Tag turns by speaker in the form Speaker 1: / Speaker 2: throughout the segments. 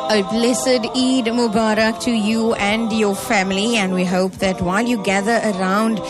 Speaker 1: A blessed Eid Mubarak to you and your family, and we hope that while you gather around,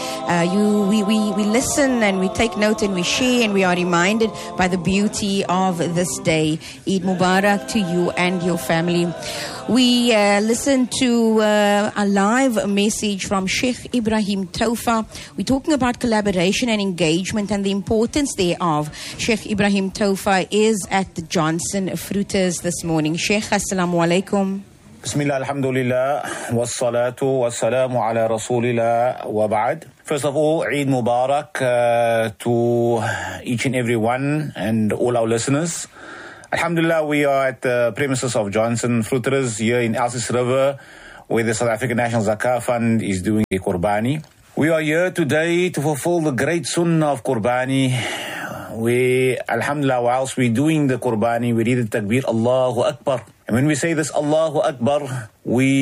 Speaker 1: we listen and we take note and we share and we are reminded by the beauty of this day. Eid Mubarak to you and your family. We listened to a live message from Sheikh Ibrahim Toufa. We're talking about collaboration and engagement and the importance thereof. Sheikh Ibrahim Toufa is at the Johnson Fruiters this morning. Sheikh, assalamu alaikum.
Speaker 2: Bismillah, alhamdulillah, wassalatu wassalamu ala rasulillah wa ba'd. First of all, Eid Mubarak to each and every one and all our listeners. Alhamdulillah, we are at the premises of Johnson Fruiters here in Elsies River, where the South African National Zakah Fund is doing a Qurbani. We are here today to fulfill the great sunnah of Qurbani. We, alhamdulillah, whilst we're doing the Qurbani, we read the Takbir, Allahu Akbar. And when we say this, Allahu Akbar,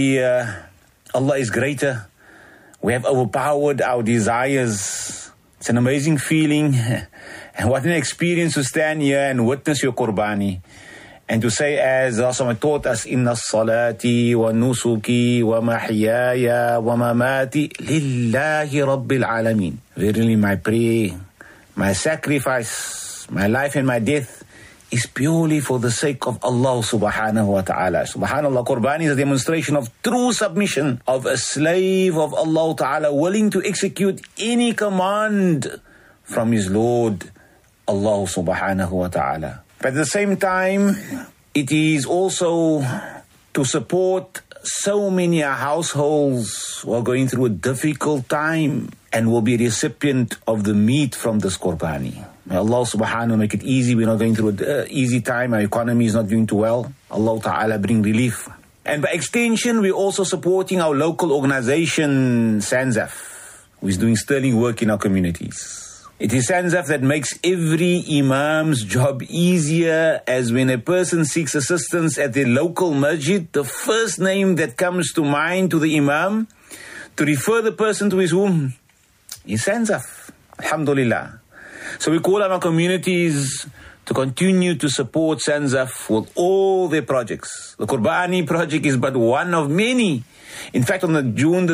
Speaker 2: Allah is greater. We have overpowered our desires. It's an amazing feeling. And what an experience to stand here and witness your Qurbani. And to say, as Rasulullah taught us, Inna salati wa nusuki wa mahyaya wa mamati lillahi rabbil alameen. Verily my prayer, my sacrifice, my life and my death is purely for the sake of Allah subhanahu wa ta'ala. Subhanallah, Qurbani is a demonstration of true submission of a slave of Allah ta'ala, willing to execute any command from his Lord, Allah subhanahu wa ta'ala. But at the same time, it is also to support so many households who are going through a difficult time and will be recipient of the meat from this Qurbani. May Allah subhanahu wa ta'ala make it easy. We're not going through an easy time. Our economy is not doing too well. Allah ta'ala bring relief. And by extension, we're also supporting our local organization, Sanzaf, who is doing sterling work in our communities. It is Sanzaf that makes every imam's job easier, as when a person seeks assistance at their local masjid, the first name that comes to mind to the imam to refer the person to his whom is Sanzaf. Alhamdulillah. So we call on our communities to continue to support Sanzaf with all their projects. The Qurbani project is but one of many. In fact, on June the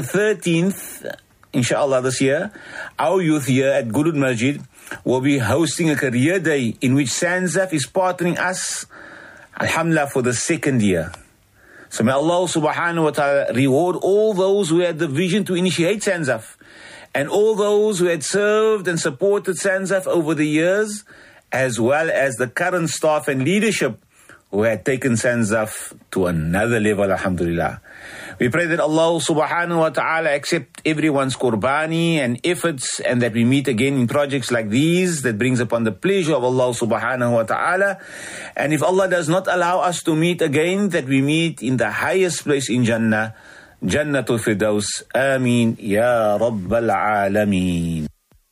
Speaker 2: 13th, inshallah this year, our youth here at Gulud Masjid will be hosting a career day in which Sanzaf is partnering us, alhamdulillah, for the second year. So may Allah subhanahu wa ta'ala reward all those who had the vision to initiate Sanzaf, and all those who had served and supported Sanzaf over the years, as well as the current staff and leadership who had taken Sanzaf to another level, alhamdulillah. We pray that Allah subhanahu wa ta'ala accept everyone's Qurbani and efforts, and that we meet again in projects like these that brings upon the pleasure of Allah subhanahu wa ta'ala. And if Allah does not allow us to meet again, that we meet in the highest place in Jannah, Jannatul Firdaus. Ameen Ya Rabbal Alameen.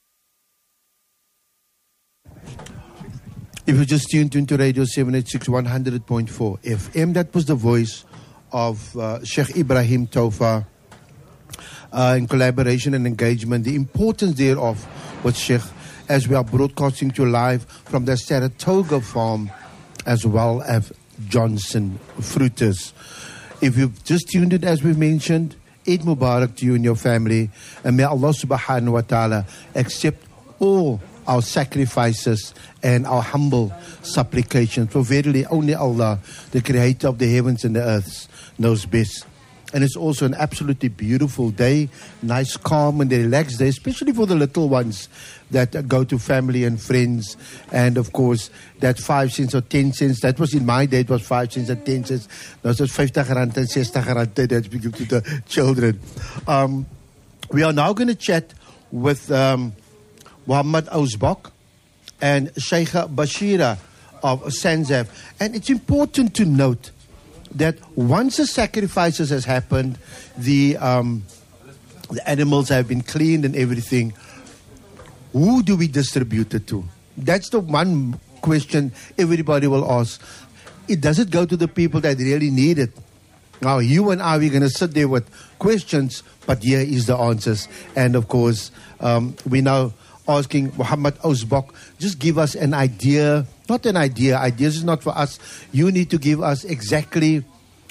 Speaker 3: If you just tuned into Radio 786 100.4 FM, that was the voice of Sheikh Ibrahim Toufa in collaboration and engagement, the importance thereof with Sheikh, as we are broadcasting to live from the Saratoga farm as well as Johnson Fruiters. If you've just tuned in, as we've mentioned, Eid Mubarak to you and your family, and may Allah subhanahu wa ta'ala accept all our sacrifices and our humble supplications. For verily only Allah, the creator of the heavens and the earths, knows best. And it's also an absolutely beautiful day, nice, calm and relaxed day, especially for the little ones that go to family and friends. And of course, that 5 cents or 10 cents, that was in my day, it was 5 cents and 10 cents. Now it's 50 rand and 60 rand that we give to the children. We are now going to chat with Muhammad Ousbach and Sheikha Bashira of Sanzaf. And it's important to note that once the sacrifices has happened, the animals have been cleaned and everything, who do we distribute it to? That's the one question everybody will ask. Does it go to the people that really need it? Now, you and I, we're going to sit there with questions, but here is the answers. And of course, we now asking Muhammad Ousbach, just give us an idea, not an idea, ideas is not for us. You need to give us exactly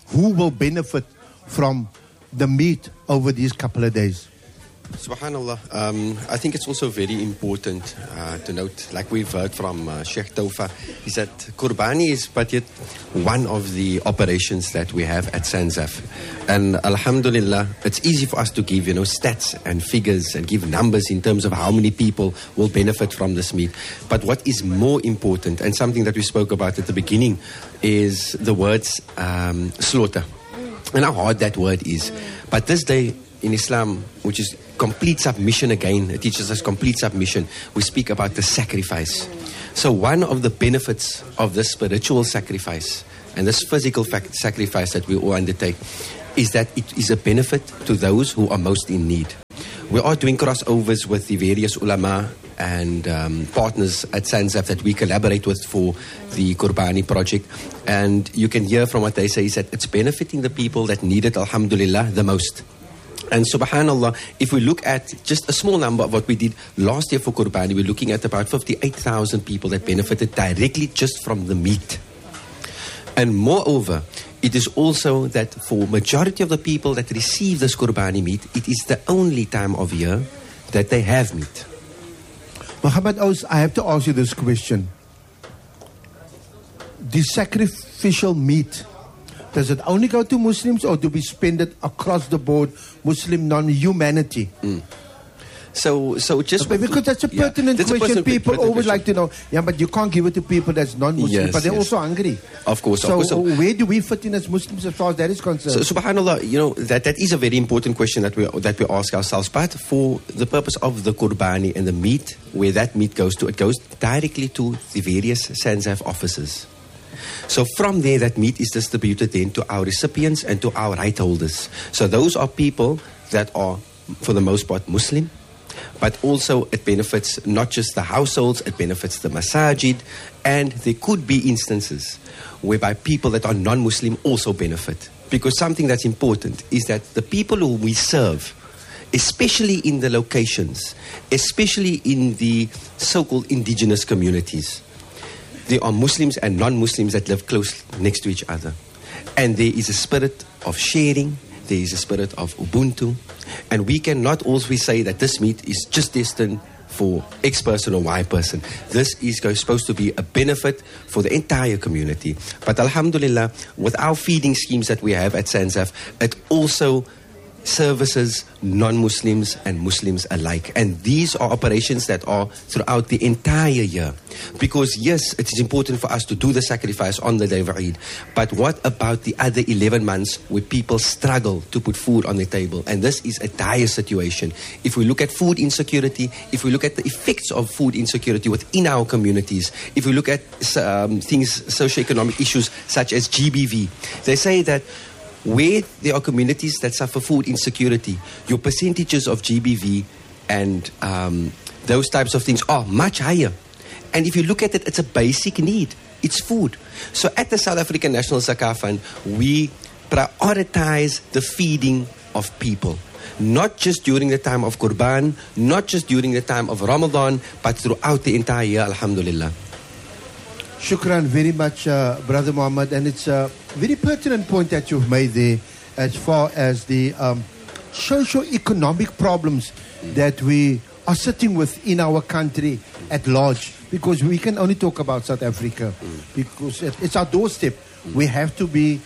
Speaker 3: who will benefit from the meat over these couple of days?
Speaker 4: Subhanallah, I think it's also very important to note, like we've heard from Sheikh Taufa, is that Qurbani is but yet one of the operations that we have at Sanzaf. And Alhamdulillah, it's easy for us to give, stats and figures and give numbers in terms of how many people will benefit from this meat. But what is more important, and something that we spoke about at the beginning, is the words slaughter. And how hard that word is. But this day in Islam, which is complete submission again, it teaches us complete submission. We speak about the sacrifice. So one of the benefits of this spiritual sacrifice and this physical sacrifice that we all undertake is that it is a benefit to those who are most in need. We are doing crossovers with the various ulama and partners at Sanzaf that we collaborate with for the Qurbani project. And you can hear from what they say is that it's benefiting the people that need it, alhamdulillah, the most. And subhanallah, if we look at just a small number of what we did last year for Qurbani, we're looking at about 58,000 people that benefited directly just from the meat. And moreover, it is also that for majority of the people that receive this Qurbani meat, it is the only time of year that they have meat.
Speaker 3: Muhammad Aus, I have to ask you this question. The sacrificial meat, does it only go to Muslims, or do we spend it across the board, Muslim non-humanity?
Speaker 4: So just
Speaker 3: because that's a pertinent question. People always like to know, but you can't give it to people that's non-Muslim, but they're also hungry.
Speaker 4: Of course.
Speaker 3: So where do we fit in as Muslims as far as that is concerned?
Speaker 4: So subhanallah, that is a very important question that we ask ourselves. But for the purpose of the Qurbani and the meat, where that meat goes to, it goes directly to the various Sanzaf offices. So from there, that meat is distributed then to our recipients and to our right holders. So those are people that are, for the most part, Muslim, but also it benefits not just the households, it benefits the masajid, and there could be instances whereby people that are non-Muslim also benefit. Because something that's important is that the people who we serve, especially in the locations, especially in the so-called indigenous communities, there are Muslims and non-Muslims that live close next to each other. And there is a spirit of sharing, there is a spirit of Ubuntu. And we cannot always say that this meat is just destined for X person or Y person. This is supposed to be a benefit for the entire community. But alhamdulillah, with our feeding schemes that we have at Sanzaf, it also services non-Muslims and Muslims alike. And these are operations that are throughout the entire year. Because yes, it is important for us to do the sacrifice on the day of Eid. But what about the other 11 months where people struggle to put food on the table? And this is a dire situation. If we look at food insecurity, if we look at the effects of food insecurity within our communities, if we look at things, socioeconomic issues such as GBV, they say that where there are communities that suffer food insecurity, your percentages of GBV and those types of things are much higher. And if you look at it, it's a basic need. It's food. So at the South African National Zakah Fund, we prioritize the feeding of people. Not just during the time of Qurban, not just during the time of Ramadan, but throughout the entire year, alhamdulillah.
Speaker 3: Shukran very much, Brother Muhammad. And it's a very pertinent point that you've made there as far as the socio-economic problems that we are sitting with in our country at large. Because we can only talk about South Africa. Because it's our doorstep. We have to be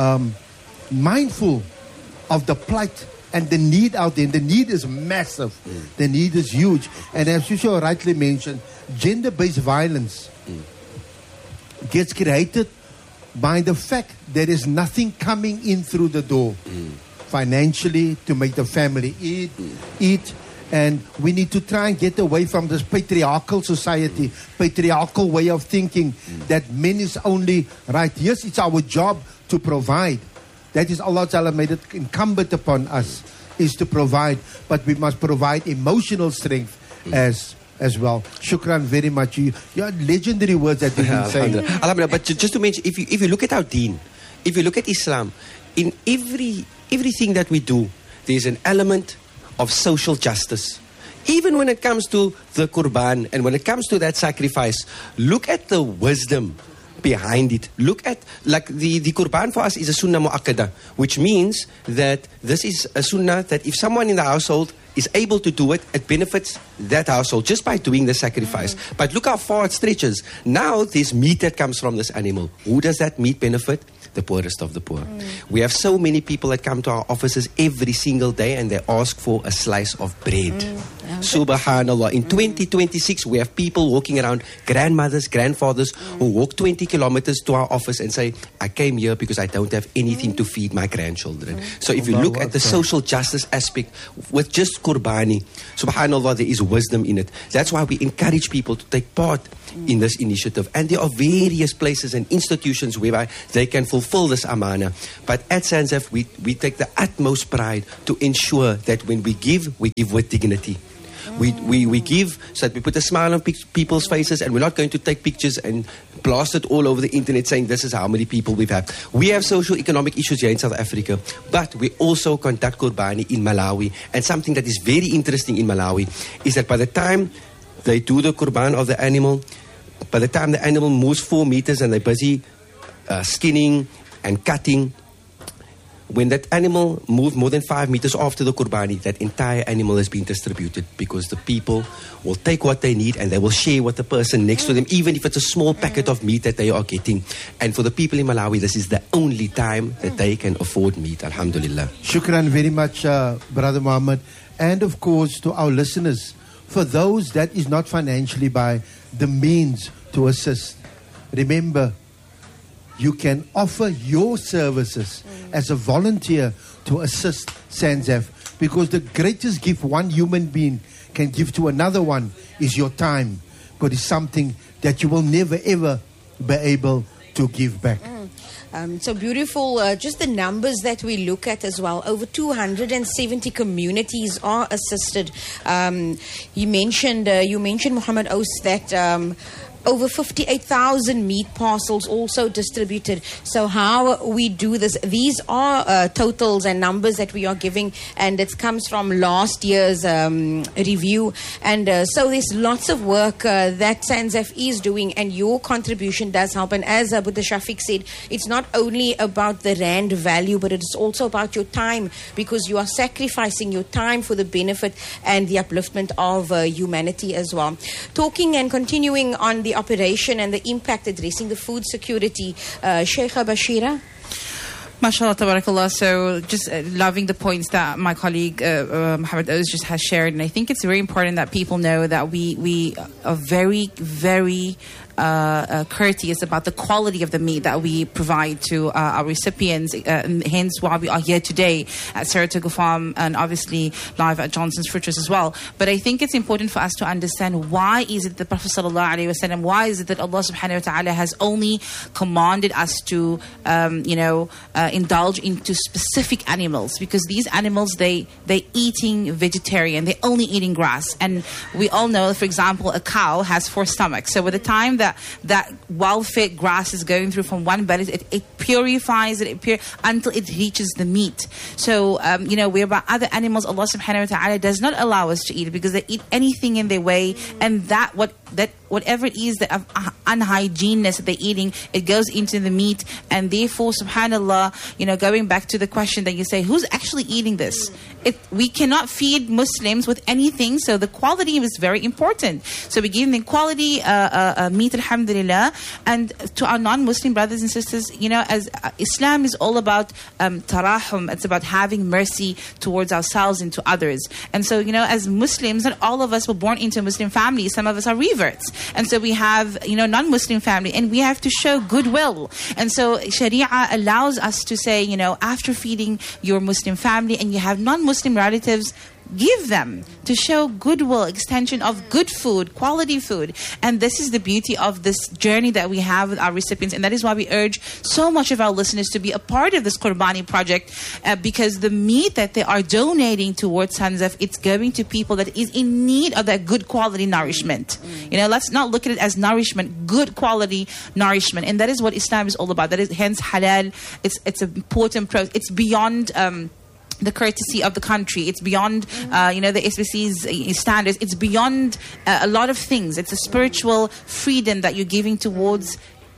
Speaker 3: mindful of the plight and the need out there. And the need is massive. The need is huge. And as you so rightly mentioned, gender-based violence gets created by the fact there is nothing coming in through the door financially to make the family eat. And we need to try and get away from this patriarchal society, patriarchal way of thinking that men is only right. Yes, it's our job to provide. That is Allah Ta'ala made it incumbent upon us, is to provide. But we must provide emotional strength as well. Shukran very much. Your legendary words that you've been saying.
Speaker 4: But just to mention, if you look at our deen, if you look at Islam, in everything that we do, there's an element of social justice. Even when it comes to the Qurban and when it comes to that sacrifice, look at the wisdom behind it. Look at, like the Qurban for us is a sunnah mu'akkada, which means that this is a sunnah that if someone in the household is able to do it, it benefits that household just by doing the sacrifice. But look how far it stretches. Now there's meat that comes from this animal. Who does that meat benefit? The poorest of the poor. We have so many people that come to our offices every single day and they ask for a slice of bread. Subhanallah. In 2026, we have people walking around, grandmothers, grandfathers, who walk 20 kilometers to our office and say, I came here because I don't have anything to feed my grandchildren. So if you look at the social justice aspect with just Qurbani, subhanallah, there is wisdom in it. That's why we encourage people to take part in this initiative. And there are various places and institutions whereby they can fulfill this amana. But at Sanzaf, we take the utmost pride to ensure that when we give with dignity. We give so that we put a smile on people's faces, and we're not going to take pictures and blast it all over the internet saying this is how many people we've had. We have socio-economic issues here in South Africa, but we also conduct Qurbani in Malawi. And something that is very interesting in Malawi is that by the time they do the Qurban of the animal, by the time the animal moves 4 meters and they're busy skinning and cutting, when that animal moves more than 5 meters after the Qurbani, that entire animal has been distributed, because the people will take what they need and they will share with the person next to them, even if it's a small packet of meat that they are getting. And for the people in Malawi, this is the only time that they can afford meat, alhamdulillah.
Speaker 3: Shukran very much, Brother Muhammad. And of course, to our listeners, for those that is not financially by the means to assist, remember, you can offer your services as a volunteer to assist Sanzaf, because the greatest gift one human being can give to another one is your time, because it's something that you will never ever be able to give back.
Speaker 1: So beautiful, just the numbers that we look at as well. Over 270 communities are assisted. You mentioned Muhammad Ous that over 58,000 meat parcels also distributed. So how we do this, these are totals and numbers that we are giving, and it comes from last year's review. And so there's lots of work that Sanzaf is doing, and your contribution does help. And as Buddha Shafiq said, it's not only about the rand value, but it's also about your time, because you are sacrificing your time for the benefit and the upliftment of humanity as well. Talking and continuing on the operation and the impact addressing the food security, Sheikha Bashira.
Speaker 5: MashaAllah, tabarakallah. So just loving the points that my colleague Muhammad Ous just has shared. And I think it's very important that people know that we are very, very courteous about the quality of the meat that we provide to our recipients. Hence why we are here today at Saratoga Farm, and obviously live at Johnson's Fruiterers as well. But I think it's important for us to understand, why is it the Prophet sallallahu alaihi wasallam, why is it that Allah subhanahu wa ta'ala has only commanded us to indulge into specific animals? Because these animals, they're eating vegetarian, they're only eating grass. And we all know, for example, a cow has 4 stomachs. So by the time that well-fed grass is going through from one belly, it purifies it until it reaches the meat. So, whereby other animals, Allah subhanahu wa ta'ala does not allow us to eat, because they eat anything in their way, and whatever it is, the unhygieneness that they're eating, it goes into the meat. And therefore, subhanallah, going back to the question that you say, who's actually eating this? We cannot feed Muslims with anything, so the quality is very important. So we give them quality meat, alhamdulillah. And to our non-Muslim brothers and sisters, as Islam is all about tarahum, it's about having mercy towards ourselves and to others. And so, as Muslims, not all of us were born into a Muslim family. Some of us are reverts. And so we have, non-Muslim family, and we have to show goodwill. And so Sharia allows us to say, after feeding your Muslim family and you have non-Muslim relatives, give them, to show goodwill, extension of good food, quality food. And this is the beauty of this journey that we have with our recipients. And that is why we urge so much of our listeners to be a part of this Qurbani project, because the meat that they are donating towards Sanzaf, it's going to people that is in need of that good quality nourishment. Let's not look at it as nourishment, good quality nourishment. And that is what Islam is all about. That is hence halal. It's an important process. It's beyond the courtesy of the country. It's beyond, the SBC's standards. It's beyond a lot of things. It's a spiritual freedom that you're giving towards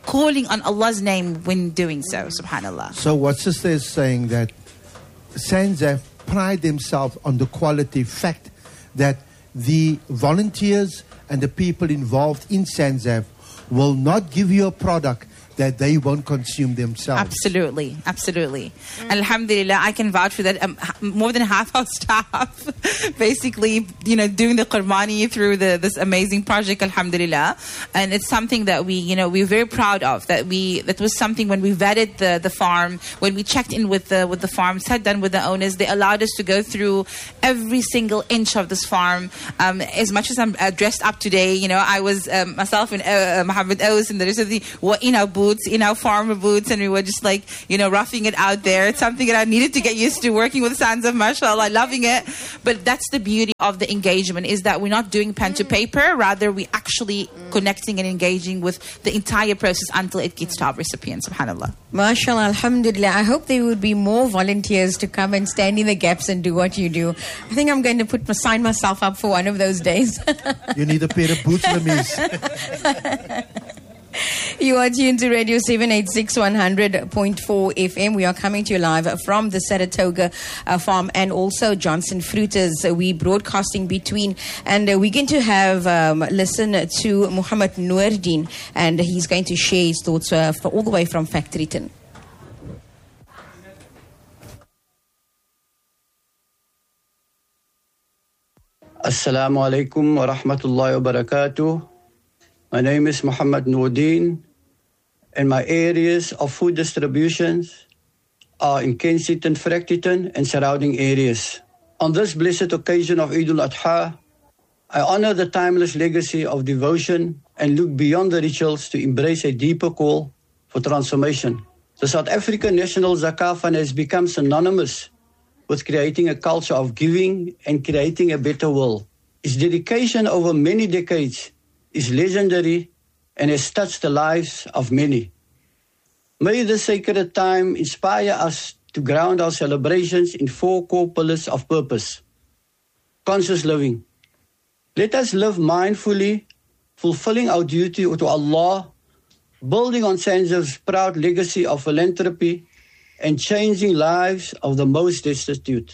Speaker 5: calling on Allah's name when doing so. Subhanallah.
Speaker 3: So what sister is saying, that SANZAF pride themselves on the quality fact that the volunteers and the people involved in SANZAF will not give you a product that they won't consume themselves.
Speaker 5: Absolutely, absolutely. Alhamdulillah, I can vouch for that. More than half our staff, basically, doing the Qurbani through this amazing project. Alhamdulillah, and it's something that we're very proud of. That was something when we vetted the farm, when we checked in with the farm, sat down with the owners. They allowed us to go through every single inch of this farm. As much as I'm dressed up today, I was myself and Muhammad Ous and the rest of were in our boots, in our farmer boots, and we were just roughing it out there. It's something that I needed to get used to, working with SANZAF, mashallah, loving it. But that's the beauty of the engagement, is that we're not doing pen to paper, rather we actually connecting and engaging with the entire process until it gets to our recipient. Subhanallah.
Speaker 1: MashaAllah, alhamdulillah. I hope there would be more volunteers to come and stand in the gaps and do what you do. I think I'm going to sign myself up for one of those days.
Speaker 3: You need a pair of boots, Lamise.
Speaker 1: You are tuned to Radio 786 100.4 FM. We are coming to you live from the Saratoga farm and also Johnson Fruiters. We broadcasting between, and we're going to have listen to Muhammad Noordin, and he's going to share his thoughts all the way from Factoryton.
Speaker 6: Assalamu alaikum wa rahmatullahi wa barakatuh. My name is Muhammad Noordin, and my areas of food distributions are in Kensington, Factoryton, and surrounding areas. On this blessed occasion of Eid al-Adha, I honor the timeless legacy of devotion and look beyond the rituals to embrace a deeper call for transformation. The South African National Zakah Fund has become synonymous with creating a culture of giving and creating a better world. Its dedication over many decades is legendary and has touched the lives of many. May this sacred time inspire us to ground our celebrations in 4 core pillars of purpose. Conscious living. Let us live mindfully, fulfilling our duty to Allah, building on SANZAF's proud legacy of philanthropy and changing lives of the most destitute.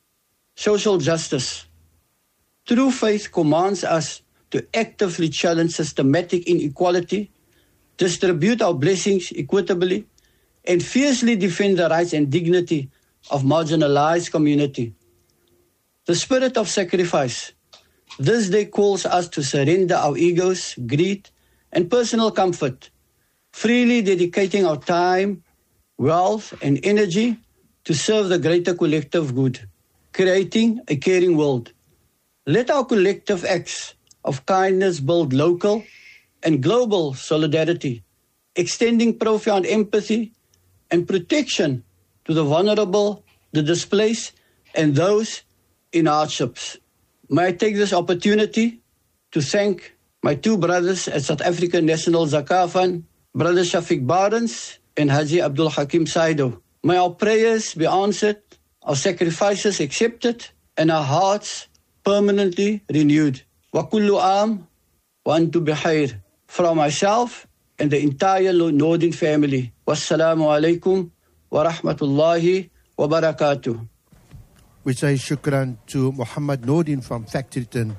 Speaker 6: Social justice. True faith commands us to actively challenge systematic inequality, distribute our blessings equitably, and fiercely defend the rights and dignity of marginalized community. The spirit of sacrifice. This day calls us to surrender our egos, greed, and personal comfort, freely dedicating our time, wealth, and energy to serve the greater collective good, creating a caring world. Let our collective acts of kindness build local and global solidarity, extending profound empathy and protection to the vulnerable, the displaced, and those in hardships. May I take this opportunity to thank my 2 brothers at South African National Zakah Fund, Brother Shafiq Barnes and Haji Abdul Hakim Saido. May our prayers be answered, our sacrifices accepted, and our hearts permanently renewed. Wa kullu am wa antum bikhair. From myself and the entire Noordin family. Wassalamu alaikum wa rahmatullahi wa barakatuh.
Speaker 3: We say shukran to Muhammad Noordin from Factoryton,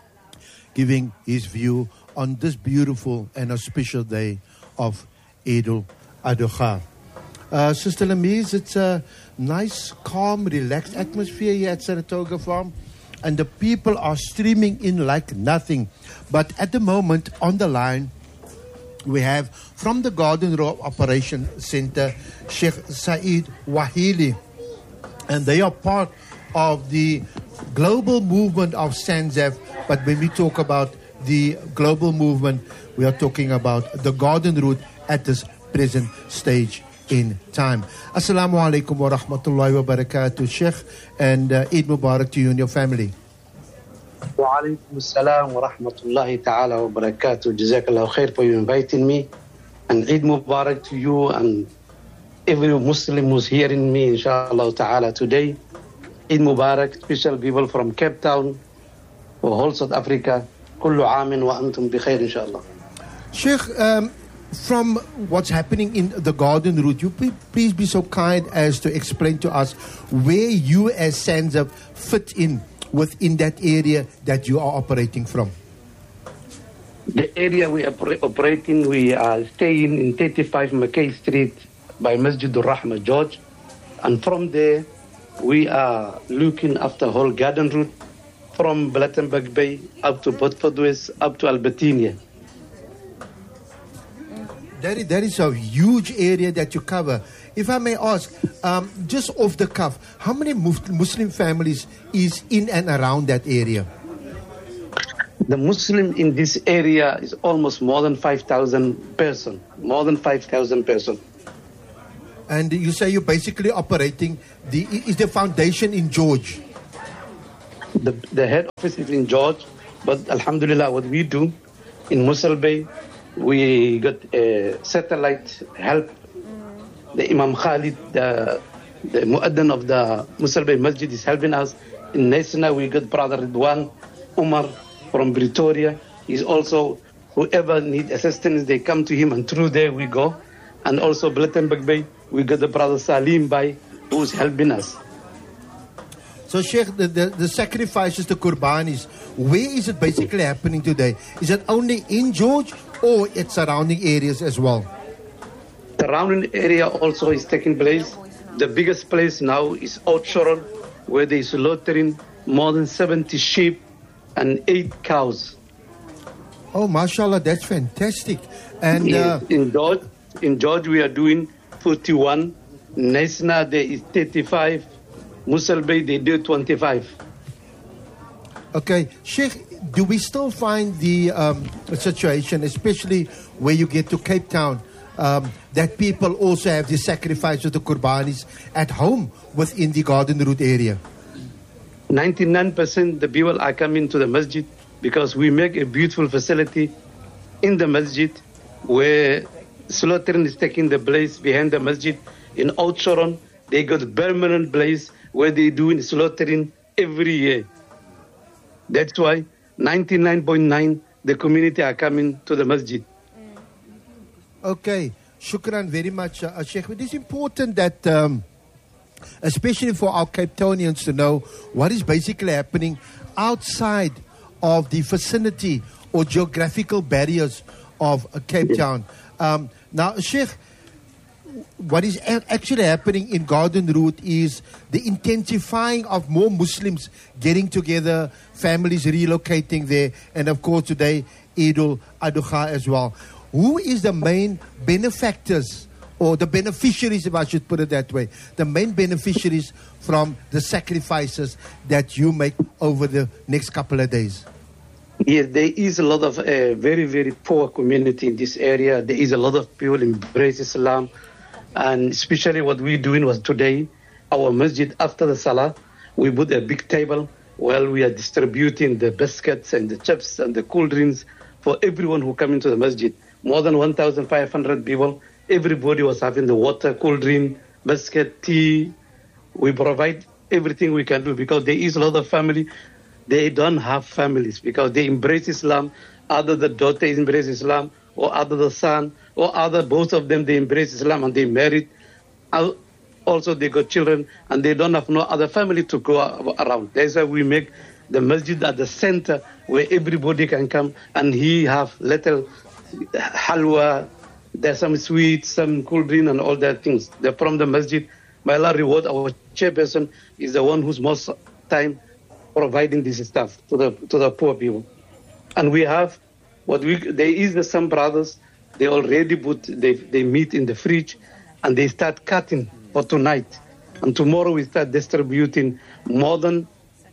Speaker 3: giving his view on this beautiful and auspicious day of Eid al-Adha. Sister Lamise, it's a nice, calm, relaxed atmosphere here at Saratoga Farm, and the people are streaming in like nothing. But at the moment, on the line, we have from the Garden Row Operation Center, Sheikh Saeed Wahili, and they are part of the global movement of SANZAF. But when we talk about the global movement, we are talking about the Garden Route at this present stage in time. Assalamu alaikum wa rahmatullahi wa barakatuh, Sheikh, and Eid Mubarak to you and your family.
Speaker 7: Wa alaikum assalam wa rahmatullahi ta'ala wa barakatuh. Jazakallah khair for you inviting me. And Eid Mubarak to you and every Muslim who's hearing me, inshallah ta'ala, today. Eid Mubarak, special people from Cape Town, for whole South Africa. Kullu aamin wa antum bi khair, inshallah.
Speaker 3: Sheikh, from what's happening in the Garden Route, you please be so kind as to explain to us where you as SANZAF fit in within that area that you are operating from.
Speaker 7: The area we are operating, we are staying in 35 McKay Street by Masjidul Rahmah, George. And from there, we are looking after whole Garden Route from Blattenberg Bay up to Bedford West, up to Albertinia.
Speaker 3: That is a huge area that you cover. If I may ask, just off the cuff, how many Muslim families is in and around that area?
Speaker 7: The Muslim in this area is almost more than 5,000 persons. More than 5,000 persons.
Speaker 3: And you say you're basically operating, is the foundation in George?
Speaker 7: The head office is in George, but Alhamdulillah, what we do in Mossel Bay, we got satellite help. The Imam Khalid, the Muaddin of the Mossel Bay Masjid is helping us. In Naisna, we got Brother Ridwan Umar from Pretoria. He's also, whoever need assistance, they come to him, and through there we go. And also Blattenberg Bay, we got the Brother Salim Bay, who's helping us.
Speaker 3: So Sheikh, the sacrifices, the Qurbanis, where is it basically happening today? Is it only in George or its surrounding areas as well?
Speaker 7: The surrounding area also is taking place. The biggest place now is Oudtshoorn, where they are slaughtering more than 70 sheep and 8 cows.
Speaker 3: Oh, mashallah, that's fantastic. And
Speaker 7: in George we are doing 41. Naisna there is 35. Mossel Bay they do 25.
Speaker 3: Okay, Sheikh, do we still find the situation, especially where you get to Cape Town, that people also have the sacrifice of the Qurbanis at home within the Garden Route area?
Speaker 7: 99% the people are coming to the masjid because we make a beautiful facility in the masjid where slaughtering is taking the place behind the masjid. In Oudtshoorn, they got a permanent place where they doing slaughtering every year. That's why 99.9% the community are coming to the masjid.
Speaker 3: Okay, shukran very much, Sheikh. It is important that, especially for our Cape Townians, to know what is basically happening outside of the vicinity or geographical barriers of Cape Town. Now, Sheikh, what is actually happening in Garden Route is the intensifying of more Muslims getting together, families relocating there, and of course today Eid al-Adha as well. Who is the main benefactors or the beneficiaries, if I should put it that way, the main beneficiaries from the sacrifices that you make over the next couple of days?
Speaker 7: Yes, there is a lot of very, very poor community in this area. There is a lot of people embrace Islam. And especially what we're doing was today, our masjid, after the salah, we put a big table while we are distributing the biscuits and the chips and the cool drinks for everyone who come into the masjid. More than 1,500 people. Everybody was having the water, cool drink, biscuit, tea. We provide everything we can do because there is a lot of family. They don't have families because they embrace Islam. Either the daughter embrace Islam or either the son or other, both of them, they embrace Islam and they married. Also, they got children and they don't have no other family to go around. That's why we make the masjid at the center where everybody can come and he have little halwa, there's some sweets, some cool drink and all that things. They're from the masjid. May Allah reward our chairperson is the one who's most time providing this stuff to the poor people. And we have there is some brothers, they already they meat in the fridge and they start cutting for tonight. And tomorrow we start distributing more than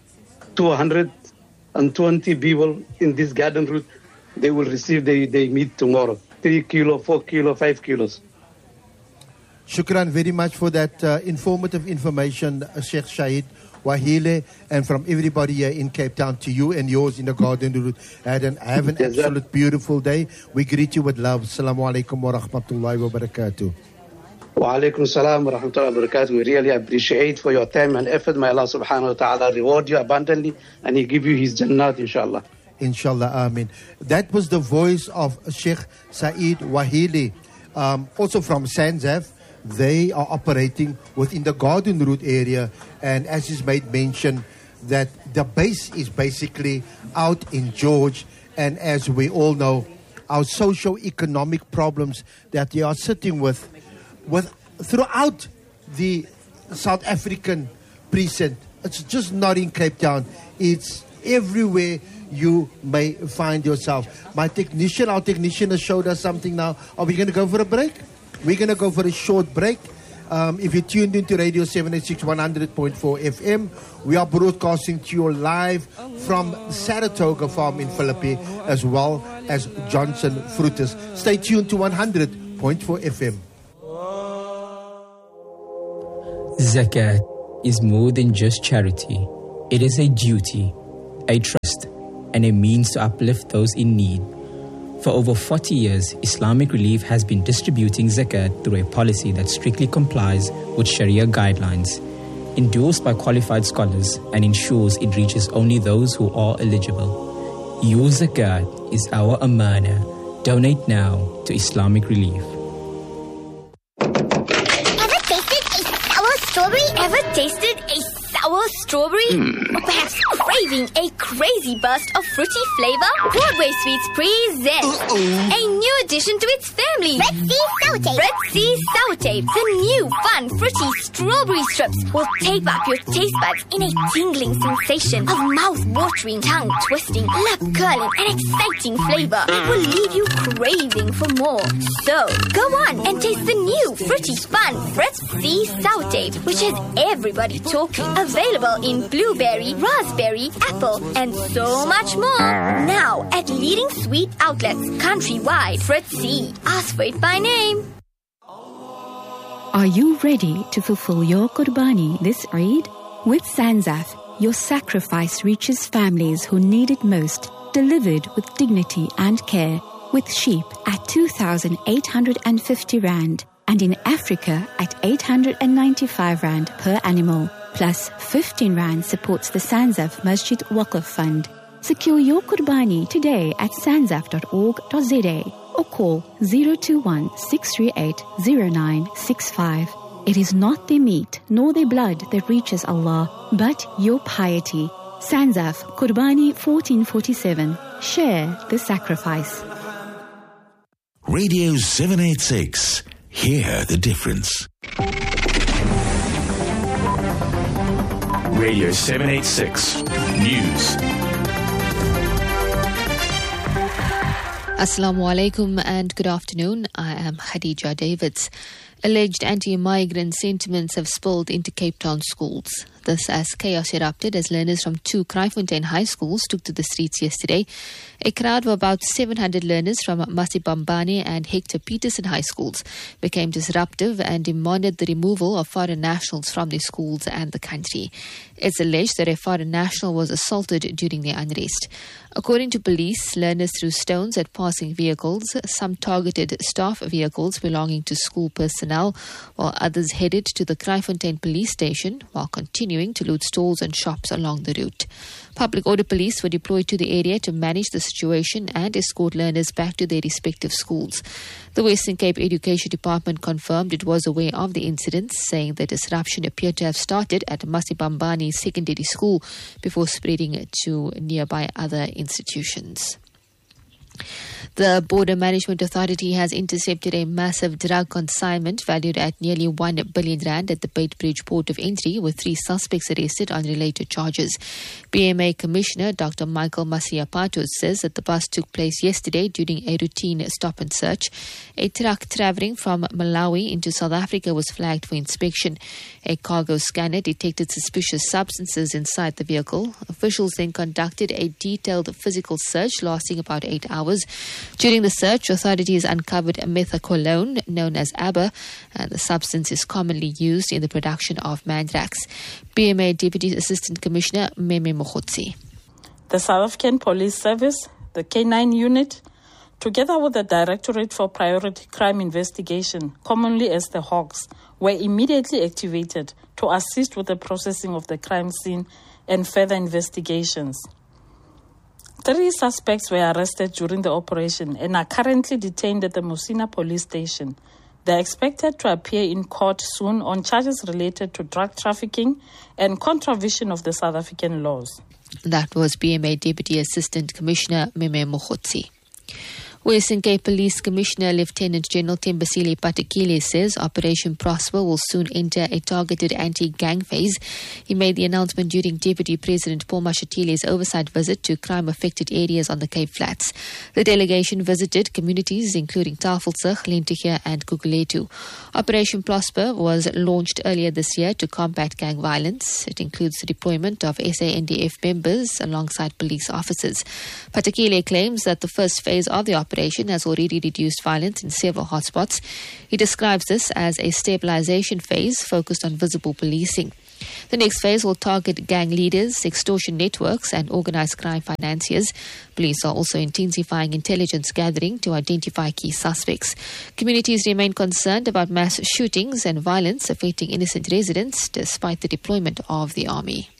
Speaker 7: 220 people in this Garden Route. They will receive their meat tomorrow. 3 kilo, 4 kilo, 5 kilos.
Speaker 3: Shukran very much for that informative information, Sheikh Shahid Wahile, and from everybody here in Cape Town to you and yours in the Garden Route. Have an absolute beautiful day. We greet you with love. Assalamu alaikum wa rahmatullahi wa barakatuh.
Speaker 7: Wa alaikum salam wa rahmatullahi wa barakatuh. We really appreciate for your time and effort. May Allah subhanahu wa ta'ala reward you abundantly and He give you His Jannat, inshallah.
Speaker 3: Inshallah, Amin. That was the voice of Sheikh Saeed Wahili, also from SANZAF. They are operating within the Garden Route area, and as is made mention, that the base is basically out in George, and as we all know, our socio-economic problems that they are sitting with throughout the South African precinct. It's just not in Cape Town. It's everywhere you may find yourself. Our technician has showed us something now. Are we going to go for a break? We're going to go for a short break. If you're tuned into Radio 786 100.4 FM, we are broadcasting to you live from Saratoga Farm in Philippi, as well as Johnson Fruiters. Stay tuned to 100.4 FM.
Speaker 8: Zakat is more than just charity. It is a duty, a trust, and a means to uplift those in need. For over 40 years, Islamic Relief has been distributing zakat through a policy that strictly complies with Sharia guidelines, endorsed by qualified scholars, and ensures it reaches only those who are eligible. Your zakat is our amana. Donate now to Islamic Relief.
Speaker 9: Ever tasted a sour strawberry? Or perhaps craving a crazy burst of fruity flavor? Broadway Sweets presents a new addition to its family.
Speaker 10: Red Sea Sour Tape.
Speaker 9: Red Sea Sour Tape. The new fun fruity strawberry strips will tape up your taste buds in a tingling sensation of mouth-watering, tongue-twisting, lip-curling and exciting flavor that will leave you craving for more. So, go on and taste the new fruity fun Red Sea Sour Tape, which has everybody talking. Available in blueberry, raspberry, apple, and so much more. Now at leading sweet outlets countrywide. Fritz C. Ask for it by name.
Speaker 11: Are you ready to fulfill your Qurbani this Eid? With Sanzaf, your sacrifice reaches families who need it most, delivered with dignity and care, with sheep at 2,850 Rand. And in Africa at 895 Rand per animal, plus 15 Rand supports the Sanzaf Masjid Waqf Fund. Secure your Qurbani today at sanzaf.org.za or call 021 638 0965. It is not their meat nor their blood that reaches Allah, but your piety. Sanzaf Qurbani 1447. Share the sacrifice.
Speaker 12: Radio 786. Hear the difference. Radio 786 News.
Speaker 13: Assalamu alaikum and good afternoon. I am Khadija Davids. Alleged anti-migrant sentiments have spilled into Cape Town schools. This as chaos erupted as learners from two Kraaifontein high schools took to the streets yesterday. A crowd of about 700 learners from Masibambane and Hector Peterson high schools became disruptive and demanded the removal of foreign nationals from their schools and the country. It's alleged that a foreign national was assaulted during the unrest. According to police, learners threw stones at passing vehicles. Some targeted staff vehicles belonging to school personnel, while others headed to the Kraaifontein police station while continuing to loot stalls and shops along the route. Public order police were deployed to the area to manage the situation and escort learners back to their respective schools. The Western Cape Education Department confirmed it was aware of the incidents, saying the disruption appeared to have started at Masibambane Secondary School before spreading to nearby other institutions. The Border Management Authority has intercepted a massive drug consignment valued at nearly 1 billion rand at the Beitbridge Port of Entry, with 3 suspects arrested on related charges. BMA Commissioner Dr. Michael Masiapatos says that the bust took place yesterday during a routine stop and search. A truck travelling from Malawi into South Africa was flagged for inspection. A cargo scanner detected suspicious substances inside the vehicle. Officials then conducted a detailed physical search lasting about 8 hours. During the search, authorities uncovered methaqualone, known as ABBA, and the substance is commonly used in the production of mandrax. BMA Deputy Assistant Commissioner Meme Mokhotsi.
Speaker 14: The South African Police Service, the K9 unit, together with the Directorate for Priority Crime Investigation, commonly as the Hawks, were immediately activated to assist with the processing of the crime scene and further investigations. 3 suspects were arrested during the operation and are currently detained at the Musina police station. They are expected to appear in court soon on charges related to drug trafficking and contravention of the South African laws.
Speaker 13: That was BMA Deputy Assistant Commissioner Meme Mokhotsi. Western Cape Police Commissioner Lieutenant General Tembisile Patekile says Operation Prosper will soon enter a targeted anti-gang phase. He made the announcement during Deputy President Paul Mashatile's oversight visit to crime-affected areas on the Cape Flats. The delegation visited communities including Tafelsig, Lentegeur and Guguletu. Operation Prosper was launched earlier this year to combat gang violence. It includes the deployment of SANDF members alongside police officers. Patekile claims that the first phase of the operation has already reduced violence in several hotspots. He describes this as a stabilization phase focused on visible policing. The next phase will target gang leaders, extortion networks and organized crime financiers. Police are also intensifying intelligence gathering to identify key suspects. Communities remain concerned about mass shootings and violence affecting innocent residents despite the deployment of the army.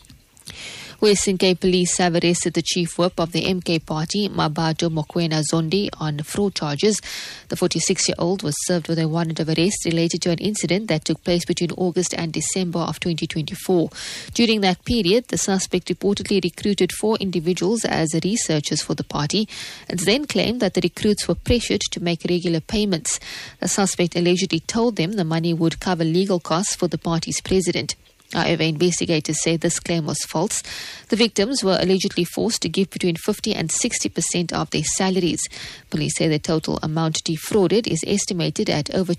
Speaker 13: Western Cape Police have arrested the chief whip of the MK party, Mabato Mokoena Zondi, on fraud charges. The 46-year-old was served with a warrant of arrest related to an incident that took place between August and December of 2024. During that period, the suspect reportedly recruited 4 individuals as researchers for the party and then claimed that the recruits were pressured to make regular payments. The suspect allegedly told them the money would cover legal costs for the party's president. However, investigators say this claim was false. The victims were allegedly forced to give between 50 and 60% of their salaries. Police say the total amount defrauded is estimated at over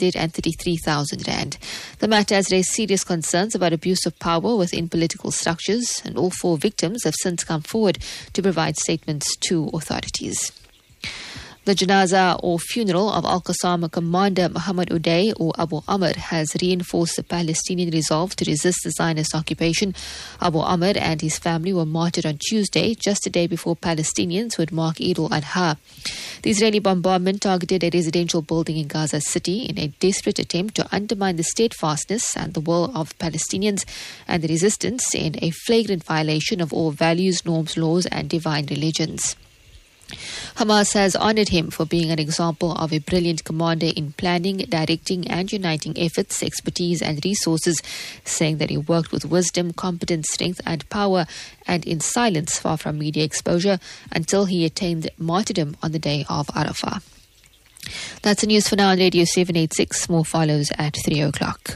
Speaker 13: 233,000 rand. The matter has raised serious concerns about abuse of power within political structures, and all 4 victims have since come forward to provide statements to authorities. The janaza or funeral of Al-Qassam commander Muhammad Uday or Abu Amr has reinforced the Palestinian resolve to resist the Zionist occupation. Abu Amr and his family were martyred on Tuesday, just a day before Palestinians would mark Eid al-Adha. The Israeli bombardment targeted a residential building in Gaza City in a desperate attempt to undermine the steadfastness and the will of Palestinians and the resistance in a flagrant violation of all values, norms, laws and divine religions. Hamas has honored him for being an example of a brilliant commander in planning, directing and uniting efforts, expertise and resources, saying that he worked with wisdom, competence, strength and power and in silence far from media exposure until he attained martyrdom on the day of Arafah. That's the news for now on Radio 786. More follows at 3 o'clock.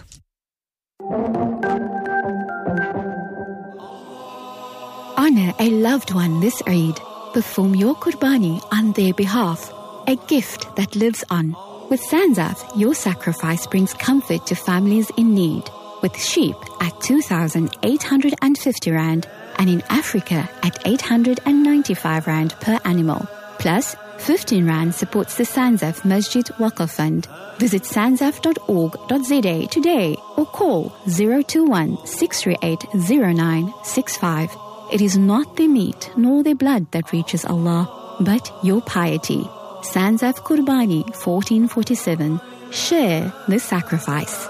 Speaker 11: Honor a loved one this Eid. Perform your Qurbani on their behalf, a gift that lives on. With Sanzaf, your sacrifice brings comfort to families in need. With sheep at 2,850 Rand and in Africa at 895 Rand per animal. Plus, 15 Rand supports the Sanzaf Masjid Waqf Fund. Visit sanzaf.org.za today or call 021 638 0965. It is not their meat nor their blood that reaches Allah, but your piety. Sanzaf Qurbani 1447. Share the sacrifice.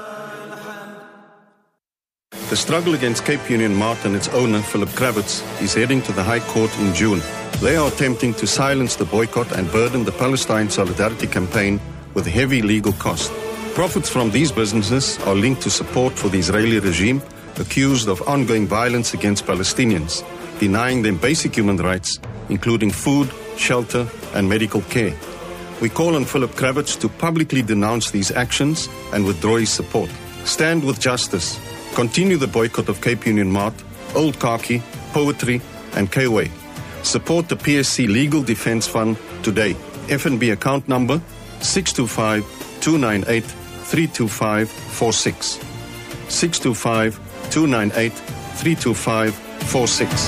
Speaker 10: The struggle against Cape Union Mart and its owner, Philip Kravitz, is heading to the High Court in June. They are attempting to silence the boycott and burden the Palestine Solidarity Campaign with heavy legal costs. Profits from these businesses are linked to support for the Israeli regime, accused of ongoing violence against Palestinians, denying them basic human rights, including food, shelter, and medical care. We call on Philip Kravitz to publicly denounce these actions and withdraw his support. Stand with justice. Continue the boycott of Cape Union Mart, Old Khaki, Poetry, and K-Way. Support the PSC Legal Defense Fund today. FNB account number 625-298-32546. 625-298-32546.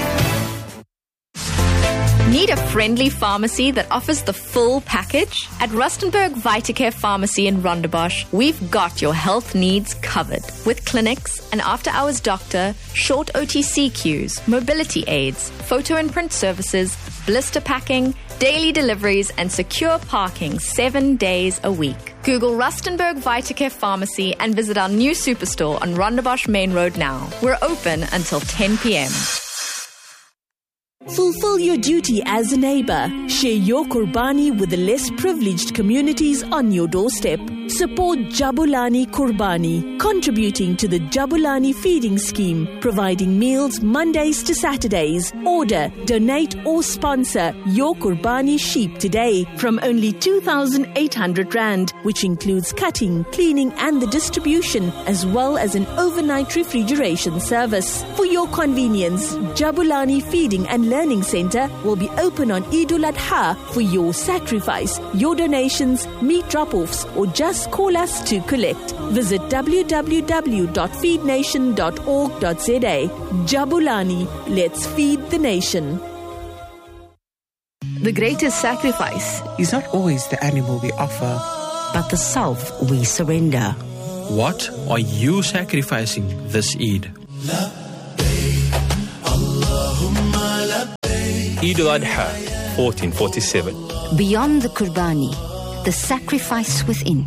Speaker 15: Need a friendly pharmacy that offers the full package? At Rustenburg Vitacare Pharmacy in Rondebosch, we've got your health needs covered. With clinics, an after-hours doctor, short OTC queues, mobility aids, photo and print services, blister packing, daily deliveries, and secure parking 7 days a week. Google Rustenburg Vitacare Pharmacy and visit our new superstore on Rondebosch Main Road now. We're open until 10 p.m.
Speaker 16: Fulfill your duty as a neighbor. Share your Qurbani with the less privileged communities on your doorstep. Support Jabulani Qurbani, contributing to the Jabulani Feeding Scheme, providing meals Mondays to Saturdays. Order, donate or sponsor your Qurbani sheep today from only 2,800 Rand, which includes cutting, cleaning and the distribution, as well as an overnight refrigeration service. For your convenience, Jabulani Feeding and Learning Center will be open on Eidul Adha for your sacrifice, your donations, meat drop-offs, or just call us to collect. Visit www.feednation.org.za. Jabulani, let's feed the nation.
Speaker 17: The greatest sacrifice is not always the animal we offer, but the self we surrender.
Speaker 18: What are you sacrificing this Eid? Eid al-Adha, 1447.
Speaker 17: Beyond the Qurbani, the sacrifice within.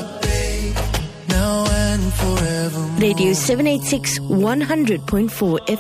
Speaker 17: Radio 786 100.4 FM.